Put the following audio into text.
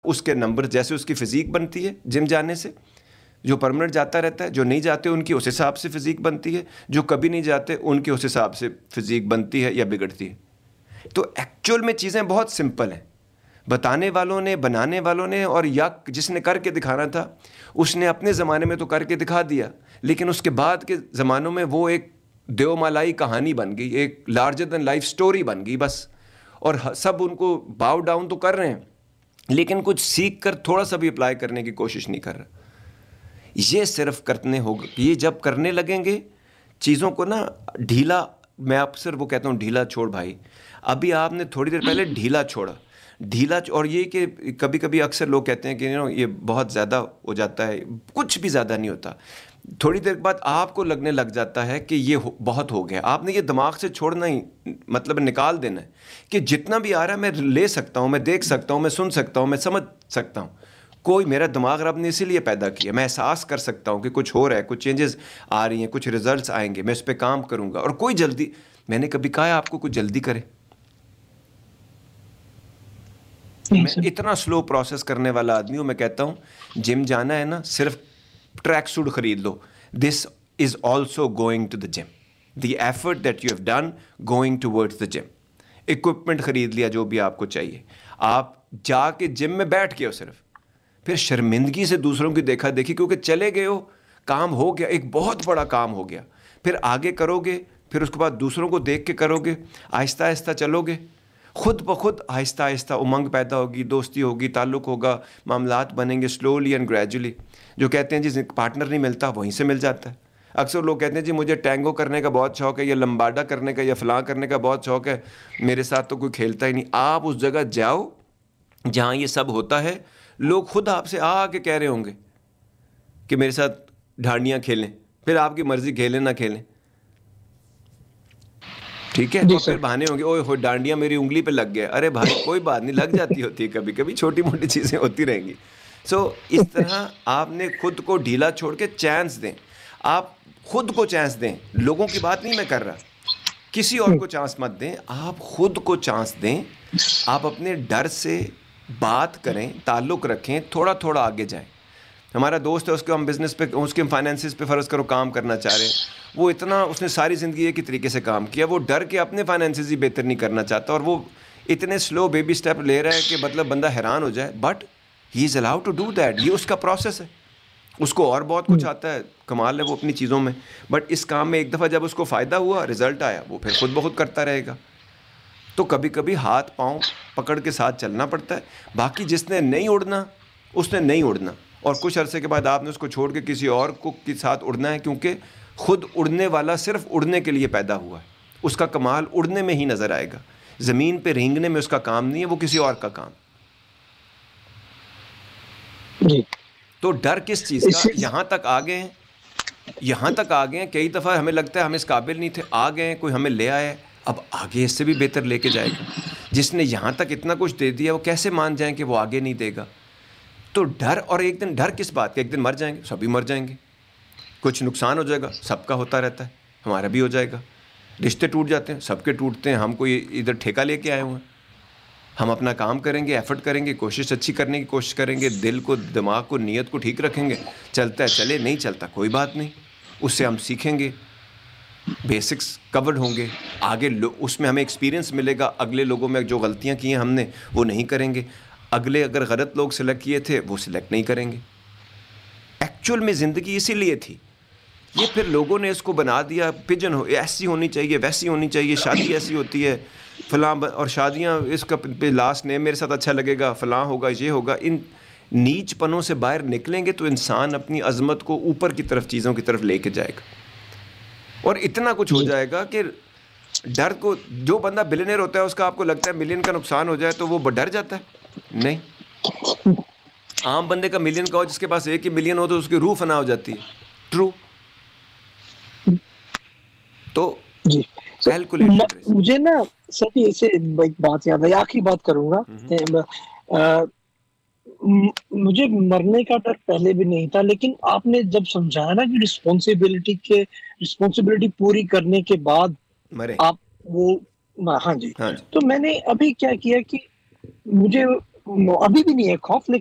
उसके नंबर जैसे उसकी फिजिक बनती है जिम जाने से, जो परमानेंट जाता रहता है, जो नहीं जाते उनकी उस हिसाब से फिजिक बनती है, जो कभी नहीं जाते उनकी उस हिसाब से फिजिक बनती है या बिगड़ती है। तो एक्चुअल में चीज़ें बहुत सिंपल हैं। बताने वालों ने, बनाने वालों ने, और या जिसने करके दिखाना था उसने अपने ज़माने में तो करके दिखा दिया, लेकिन उसके बाद के ज़मानों में वो एक देवमालाई कहानी बन गई, एक लार्जर देन लाइफ स्टोरी बन गई बस। और सब उनको बाव डाउन तो कर रहे हैं, लेकिन कुछ सीख कर थोड़ा सा भी अप्लाई करने की कोशिश नहीं कर रहा। ये सिर्फ करने होगा, ये जब करने लगेंगे चीज़ों को ना ढीला, मैं अक्सर वो कहता हूँ ढीला छोड़ भाई। अभी आपने थोड़ी देर पहले ढीला छोड़ा, और ये कि कभी कभी अक्सर लोग कहते हैं कि ये बहुत ज़्यादा हो जाता है, कुछ भी ज़्यादा नहीं होता। थोड़ी देर बाद आपको लगने लग जाता है कि ये बहुत हो गया। आपने ये दिमाग से छोड़ना ही, मतलब निकाल देना है कि जितना भी आ रहा है मैं ले सकता हूँ, मैं देख सकता हूँ, मैं सुन सकता हूँ, मैं समझ सकता हूँ। कोई मेरा दिमाग रब ने इसीलिए पैदा किया, मैं एहसास कर सकता हूँ कि कुछ हो रहा है, कुछ चेंजेस आ रही हैं, कुछ रिजल्ट्स आएंगे, मैं इस पर काम करूँगा। और कोई जल्दी, मैंने कभी कहा है आपको कुछ जल्दी करे? मैं इतना स्लो प्रोसेस करने वाला आदमी हूँ। मैं कहता हूँ जिम जाना है ना, सिर्फ ट्रैक सूट खरीद लो, this is also going to the gym, the effort that you have done going towards the gym. Equipment खरीद लिया जो भी आपको चाहिए, आप जाके जिम में बैठ के हो सिर्फ, फिर शर्मिंदगी से दूसरों की देखा देखी, क्योंकि चले गए हो, काम हो गया, एक बहुत बड़ा काम हो गया, फिर आगे करोगे, फिर उसके बाद दूसरों को देख के करोगे, आहिस्ता आहिस्ता चलोगे, खुद ब खुद आहिस्ता आहिस्ता उमंग पैदा होगी, दोस्ती होगी, ताल्लुक़ होगा, मामलात बनेंगे स्लोली एंड ग्रेजुअली। जो कहते हैं जी पार्टनर नहीं मिलता, वहीं से मिल जाता है। अक्सर लोग कहते हैं जी मुझे टैंगो करने का बहुत शौक है, या लंबाडा करने का, या फलां करने का बहुत शौक है, मेरे साथ तो कोई खेलता ही नहीं। आप उस जगह जाओ जहाँ ये सब होता है, लोग खुद आपसे आके कह रहे होंगे कि मेरे साथ ढांडियाँ खेलें, फिर आपकी मर्ज़ी खेलें ना खेलें, ठीक है। और फिर बहाने होंगे, ओए हो डांडिया मेरी उंगली पे लग गया। अरे भाई कोई बात नहीं, लग जाती होती है कभी कभी, छोटी मोटी चीज़ें होती रहेंगी। इस तरह आपने खुद को ढीला छोड़ के चांस दें, आप खुद को चांस दें। लोगों की बात नहीं मैं कर रहा, किसी और को चांस मत दें, आप खुद को चांस दें। आप अपने डर से बात करें, ताल्लुक़ रखें, थोड़ा थोड़ा आगे जाएं। हमारा दोस्त है, उसको हम बिज़नेस पे, उसके हम फाइनेंसिस पे फ़र्ज़ करो काम करना चाह रहे हैं, वो इतना, उसने सारी ज़िंदगी एक ही तरीके से काम किया, वो डर के अपने फाइनेंसिस ही बेहतर नहीं करना चाहता, और वो इतने स्लो बेबी स्टेप ले रहा है कि मतलब बंदा हैरान हो जाए। But he is allowed to do that, ये उसका प्रोसेस है। उसको और बहुत कुछ आता है, कमाल है वो अपनी चीज़ों में, बट इस काम में एक दफ़ा जब उसको फ़ायदा हुआ, रिज़ल्ट आया, वो फिर खुद ब खुद करता रहेगा। तो कभी कभी हाथ पाँव पकड़ के साथ चलना पड़ता है। बाकी जिसने नहीं उड़ना उसने नहीं उड़ना, और कुछ अरसे के बाद आपने उसको छोड़ के किसी और को के साथ उड़ना है, क्योंकि खुद उड़ने वाला सिर्फ उड़ने के लिए पैदा हुआ है। उसका कमाल उड़ने में ही नज़र आएगा, ज़मीन पे रेंगने में उसका काम नहीं है, वो किसी और का काम। जी। तो डर किस चीज़ का? यहाँ तक आ गए हैं, यहाँ तक आ गए हैं, कई दफ़ा हमें लगता है हम इस काबिल नहीं थे, आ गए हैं, कोई हमें ले आए, अब आगे इससे भी बेहतर लेके जाएगा। जिसने यहाँ तक इतना कुछ दे दिया, वो कैसे मान जाएं कि वो आगे नहीं देगा? तो डर, और एक दिन डर किस बात का? एक दिन मर जाएंगे, सभी मर जाएंगे, कुछ नुकसान हो जाएगा, सबका होता रहता है, हमारा भी हो जाएगा। रिश्ते टूट जाते हैं, सबके टूटते हैं, हम कोई इधर ठेका लेके आए हुए हैं। हम अपना काम करेंगे, एफर्ट करेंगे, कोशिश अच्छी करने की कोशिश करेंगे, दिल को, दिमाग को, नीयत को ठीक रखेंगे, चलता है चले, नहीं चलता कोई बात नहीं, उससे हम सीखेंगे, बेसिक्स कवर्ड होंगे, आगे उसमें हमें एक्सपीरियंस मिलेगा, अगले लोगों में जो गलतियाँ की हैं हमने वो नहीं करेंगे, अगले अगर गलत लोग सिलेक्ट किए थे वो सिलेक्ट नहीं करेंगे। एक्चुअल में ज़िंदगी इसीलिए थी, ये फिर लोगों ने इसको बना दिया पिजन हो, ऐसी होनी चाहिए, वैसी होनी चाहिए, शादी ऐसी होती है, फलां, और शादियाँ इसका लास्ट नेम मेरे साथ अच्छा लगेगा, फलां होगा, ये होगा। इन नीचपनों से बाहर निकलेंगे तो इंसान अपनी अजमत को ऊपर की तरफ, चीज़ों की तरफ लेके जाएगा, और इतना कुछ हो जाएगा कि डर को, जो बंदा बिलियनर होता है उसका आपको लगता है मिलियन का नुकसान हो जाए तो वो डर जाता है, नहीं। आम बंदे का मिलियन का हो, जिसके पास 1 ही मिलियन हो तो उसकी रूह फना हो जाती है। ट्रू। तो जी कैलकुलेटेड। मुझे ना सर ऐसे एक बात याद है, आखिरी बात करूंगा। मुझे मरने का डर पहले भी नहीं था, लेकिन आपने जब समझाया ना कि रिस्पॉन्सिबिलिटी पूरी करने के बाद आप वो, हाँ जी, तो मैंने अभी क्या किया कि मुझे अभी भी नहीं है खौफ,